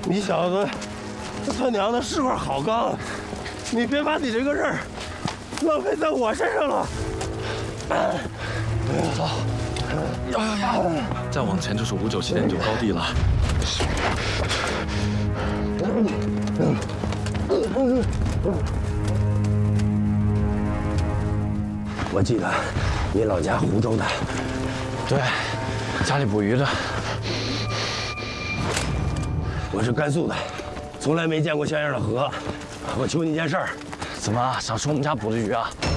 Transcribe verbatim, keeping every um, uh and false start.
你小子，他娘的是块好钢，你别把你这个刃浪费在我身上了。 走，呀呀呀！再往前就是五九七点九高地了。 我记得你老家湖州的， 对，家里捕鱼的。 我是甘肃的，从来没见过像样的河。我求你件事儿， 怎么想吃我们家捕的鱼啊？